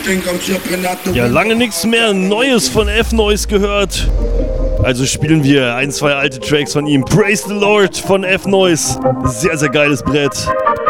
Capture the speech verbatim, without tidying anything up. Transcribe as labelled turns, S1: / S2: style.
S1: Ja, lange nichts mehr Neues von F-Noise gehört. Also spielen wir ein, zwei alte Tracks von ihm. Praise the Lord von F-Noise. Sehr, sehr geiles Brett.